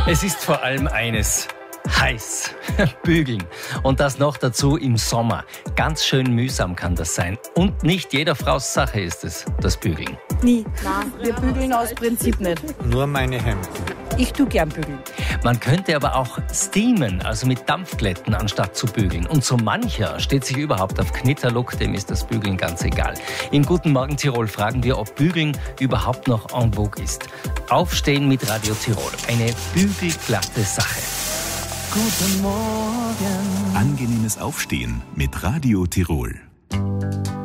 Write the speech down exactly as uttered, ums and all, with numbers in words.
Es ist vor allem eines: heiß. Bügeln. Und das noch dazu im Sommer. Ganz schön mühsam kann das sein. Und nicht jeder Frau's Sache ist es, das Bügeln. Nie. Nein, wir bügeln aus Prinzip nicht. Nur meine Hemden. Ich tu gern bügeln. Man könnte aber auch steamen, also mit Dampfglätten, anstatt zu bügeln. Und so mancher steht sich überhaupt auf Knitterlook, dem ist das Bügeln ganz egal. Im Guten Morgen Tirol fragen wir, ob Bügeln überhaupt noch en vogue ist. Aufstehen mit Radio Tirol. Eine bügelglatte Sache. Guten Morgen. Angenehmes Aufstehen mit Radio Tirol.